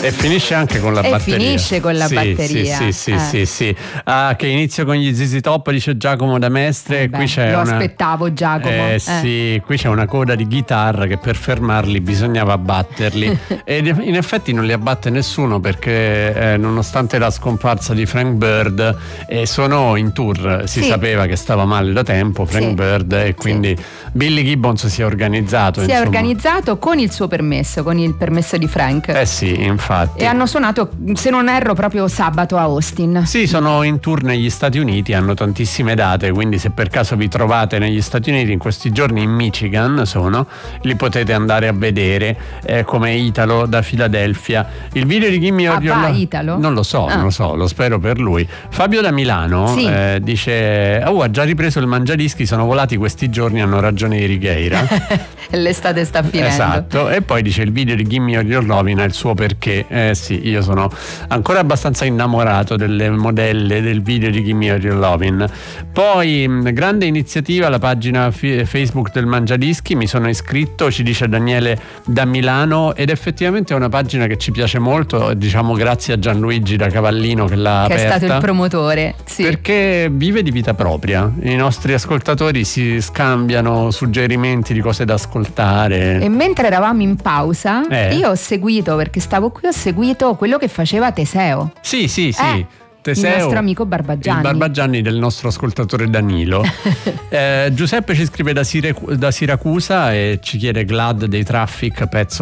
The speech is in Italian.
E finisce anche con la batteria. Finisce con la batteria. Sì. Che inizio con gli ZZ Top, dice Giacomo da Mestre. Qui c'è aspettavo Giacomo. Sì, qui c'è una coda di chitarra che per fermarli bisognava abbatterli. E in effetti non li abbatte nessuno, perché nonostante la scomparsa di Frank Bird sono in tour. Si sapeva che stava male da tempo Frank Bird, e quindi Billy Gibbons si è organizzato. Si è organizzato con il suo permesso, con il permesso di Frank. Sì, infatti. E hanno suonato, se non erro, proprio sabato a Austin. Sì, sono in tour negli Stati Uniti, hanno tantissime date, quindi se per caso vi trovate negli Stati Uniti in questi giorni, in Michigan li potete andare a vedere, come Italo da Filadelfia. Il video di Gimme Your Love, Italo? Non lo so, lo spero per lui. Fabio da Milano dice: ha già ripreso il Mangiadischi, sono volati questi giorni, hanno ragione i Righeira. L'estate sta finendo. Esatto. E poi dice: il video di Gimme Your Lovin' ha il suo perché. Sì, io sono ancora abbastanza innamorato delle modelle del video di Gimme Your Lovin'. Poi grande iniziativa la pagina Facebook del Mangiadischi, mi sono iscritto, ci dice Daniele da Milano, ed effettivamente è una pagina che ci piace molto, diciamo grazie a Gianluigi da Cavallino che l'ha aperta, è stato il promotore, perché vive di vita propria. I nostri ascoltatori si scambiano suggerimenti di cose da ascoltare. E mentre eravamo in pausa io ho seguito, perché stavo qui, ho seguito quello che faceva Teseo. Sì. Teseo, il nostro amico Barbagianni. Il Barbagianni del nostro ascoltatore Danilo. Giuseppe ci scrive da Siracusa e ci chiede Glad dei Traffic, pezzo